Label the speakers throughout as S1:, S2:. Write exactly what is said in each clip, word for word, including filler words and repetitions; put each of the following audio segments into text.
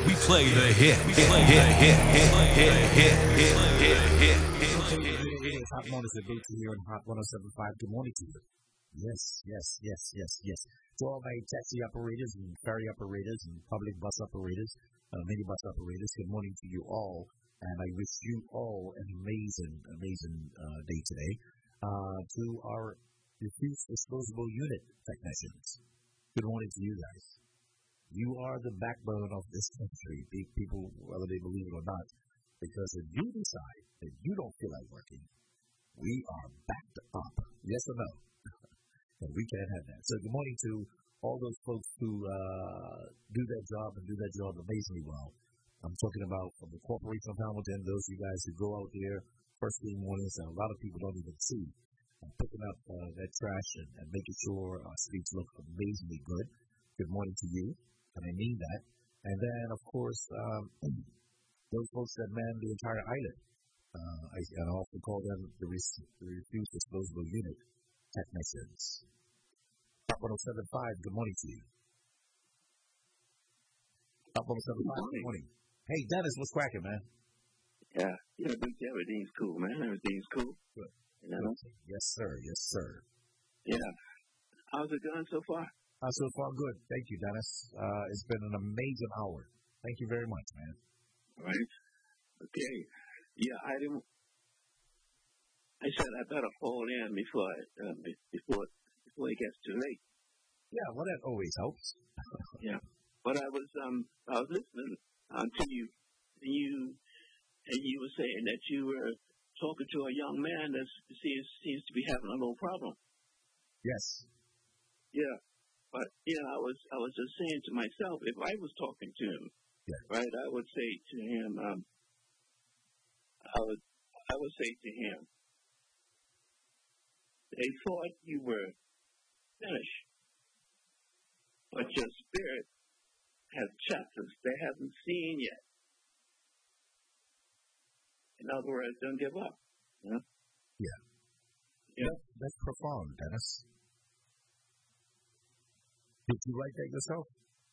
S1: We play the hit, hit, hit, hit, hit, hit, hit, hit, hit, hit, hit.
S2: Hot Mornings with B T here on Hot one oh seven point five. Good morning to you. Yes, yes, yes, yes, yes. To all my taxi operators and ferry operators and public bus operators, uh, minibus operators, good morning to you all. And I wish you all an amazing, amazing uh, day today. Uh, to our refuse disposable unit technicians, good morning to you guys. You are the backbone of this country, people, whether they believe it or not, because if you decide that you don't feel like working, we are backed up. Yes or no? And we can't have that. So good morning to all those folks who uh, do that job and do that job amazingly well. I'm talking about from the Corporation of Hamilton, those of you guys who go out there first thing mornings, and a lot of people don't even see, and picking up uh, that trash and, and making sure our streets look amazingly good. Good morning to you. And I mean that. And then, of course, um, those folks that man the entire island. Uh, I, I often call them the, re- the refuse disposable unit technicians. Top one oh seven point five, good morning to you. Top one oh seven point five, good morning. Hey, Dennis, what's cracking, man?
S3: Yeah, yeah, everything's cool, man. Everything's cool.
S2: Good.
S3: You know?
S2: Yes, sir. Yes, sir.
S3: Yeah. How's it going so far?
S2: Uh, so far, good. Thank you, Dennis. Uh, it's been an amazing hour. Thank you very much, man.
S3: Right. Okay. Yeah, I didn't. I said I better hold in before uh, before before it gets too late.
S2: Yeah, well, that always helps.
S3: Yeah, but I was um I was listening um, to you, and you and you were saying that you were talking to a young man that seems seems to be having a little problem.
S2: Yes.
S3: Yeah. But, you know, I was I was just saying to myself, if I was talking to him,
S2: yeah.
S3: right, I would say to him, um, I would I would say to him, they thought you were finished, but your spirit has chapters they haven't seen yet. In other words, don't give up. You know?
S2: Yeah.
S3: Yeah.
S2: That, that's profound, Dennis. Did you write that yourself?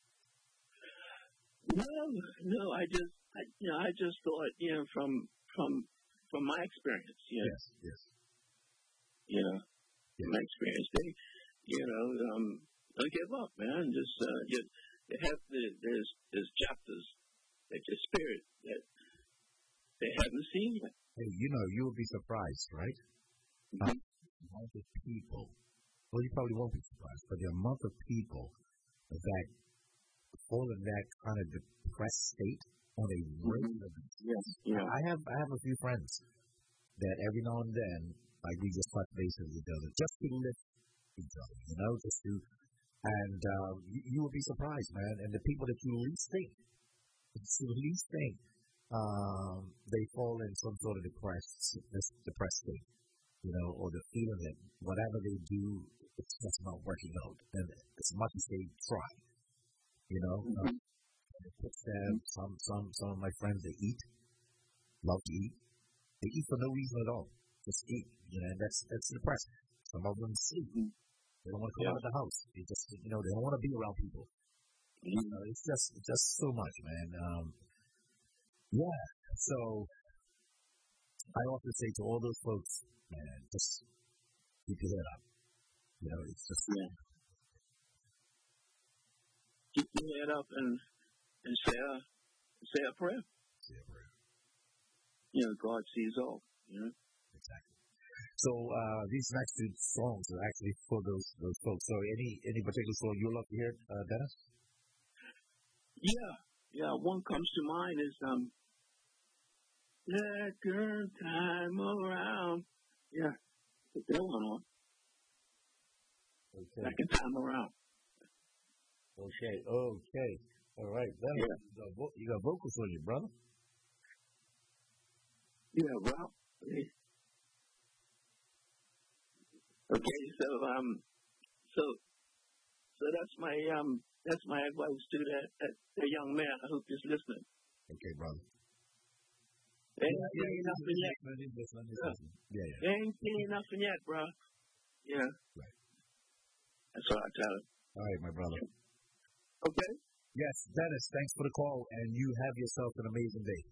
S3: No, no. I just, I, you know, I just thought, you know, from from from my experience, you know,
S2: yes, yes,
S3: you know,
S2: yes.
S3: my experience, they, you know, um, don't give up, man. Just, uh, you, you have the there's there's chapters that your spirit that they haven't seen yet.
S2: Hey, you know, you will be surprised, right?
S3: Mm-hmm.
S2: The amount of people. Well, you probably won't be surprised, but the amount of people that fall in that kind of depressed state on a regular basis.
S3: Yes, yeah.
S2: I have I have a few friends that every now and then, like we just touch base with each other, just to lift each other, you know, just to, and um, you, you will be surprised, man. And the people that you least think, that you least think, um, they fall in some sort of depressed, depressed state, you know, or the feeling that whatever they do, it's just not working out, and as much as they try, you know,
S3: mm-hmm.
S2: um, it puts them, some, some, some of my friends, they eat, love to eat, they eat for no reason at all, just eat, you know, and that's, that's depressing. Some of them sleep,
S3: mm-hmm.
S2: they don't want to come
S3: yeah.
S2: out of the house, they just, you know, they don't want to be around people,
S3: mm-hmm.
S2: you know, it's just, it's just so much, man, um, yeah, so, I often say to all those folks, man, just keep your head up. You know, it's just
S3: yeah. Keep your head up and and say a say a prayer.
S2: Say a prayer.
S3: You know, God sees all. You know.
S2: Exactly. So uh, these next two songs are actually for those those folks. So any any particular song you love to hear, uh, Dennis?
S3: Yeah, yeah. One comes to mind is um, let good time around. Yeah, put that one on.
S2: Okay.
S3: Second time around.
S2: Okay, okay. All right. Then
S3: yeah.
S2: you, got vo- you got vocals on you, brother.
S3: Yeah, well. Okay. okay, so um so so that's my um that's my advice to that, that, that young man I hope he's listening.
S2: Okay, brother.
S3: They ain't
S2: yeah,
S3: seen
S2: yeah,
S3: nothing yet.
S2: Yeah, yeah. yeah.
S3: They ain't seen nothing yet, bro. Yeah.
S2: Right.
S3: That's what I tell him.
S2: All right, my brother.
S3: Okay.
S2: Yes, Dennis, thanks for the call, and you have yourself an amazing day.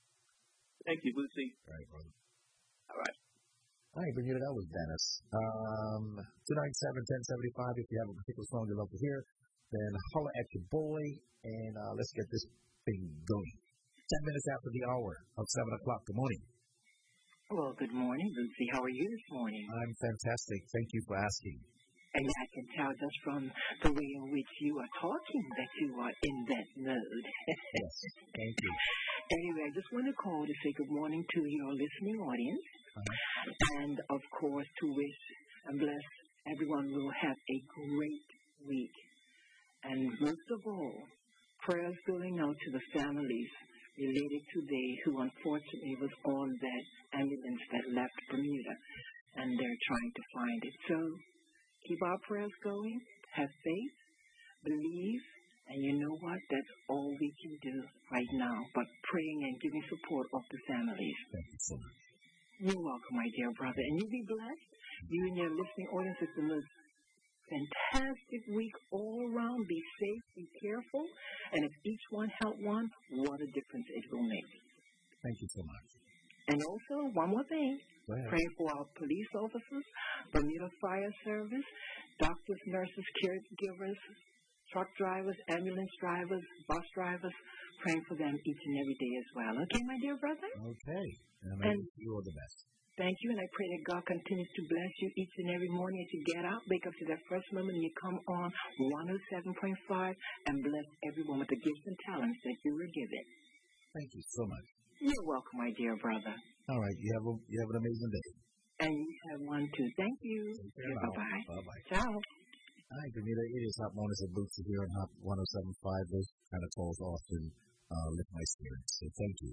S3: Thank you, Lucy.
S2: All right, brother.
S3: All right.
S2: All right, Bermuda, that was Dennis. Um, two nine seven, ten seventy-five, if you have a particular song you'd love to hear, then holler at your boy, and uh, let's get this thing going. Ten minutes after the hour of seven o'clock. Good morning.
S4: Well, good morning, Lucy. How are you this morning?
S2: I'm fantastic. Thank you for asking.
S4: And I can tell just from the way in which you are talking that you are in that mode.
S2: Yes, thank you.
S4: Anyway, I just want to call to say good morning to your listening audience. Uh-huh. And, of course, to wish and bless everyone will have a great week. And most of all, prayers going out to the families related today who unfortunately was on that ambulance that left Bermuda. And they're trying to find it. So keep our prayers going, have faith, believe, and you know what? That's all we can do right now, but praying and giving support of the families.
S2: Thank you so much.
S4: You're welcome, my dear brother, and you be blessed. You and your listening audience is the most fantastic week all around. Be safe, be careful, and if each one help one, what a difference it will make.
S2: Thank you so much.
S4: And also, one more thing. Praying for our police officers, Bermuda Fire Service, doctors, nurses, caregivers, truck drivers, ambulance drivers, bus drivers, praying for them each and every day as well. Okay, my dear brother?
S2: Okay. And,
S4: and
S2: you are the best.
S4: Thank you, and I pray that God continues to bless you each and every morning as you get out, wake up to that first moment, and you come on one oh seven point five and bless everyone with the gifts and talents that you were given.
S2: Thank you so much.
S4: You're welcome, my dear brother.
S2: All right. You have a, you have an amazing day.
S4: And you have one, too. Thank you. Bye-bye.
S2: Bye-bye.
S4: Ciao.
S2: Hi, Bermuda. It is Hot Mornings at Boots here on Hot one oh seven point five. Those kind of calls often uh, lift my spirits. So thank you.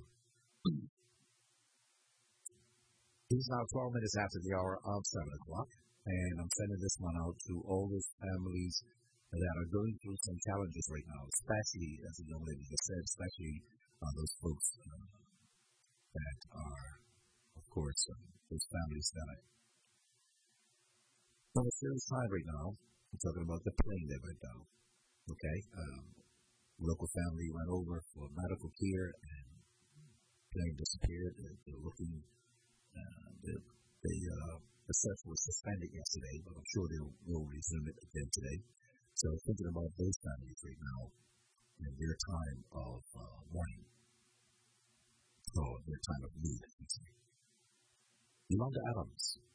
S2: It is now twelve minutes after the hour of seven o'clock, and I'm sending this one out to all those families that are going through some challenges right now, especially, as the young lady just said, especially uh, those folks uh, that are, of course, uh, those families that are on a serious time right now. I'm talking about the plane that went down. Okay? Um, local family went over for medical care, and plane disappeared. They're, they're looking. Uh, they, they, uh, the search was suspended yesterday, but I'm sure they'll, they'll resume it again today. So thinking about those families right now in their time of uh, mourning, or their time of need, I should say. Yolanda Adams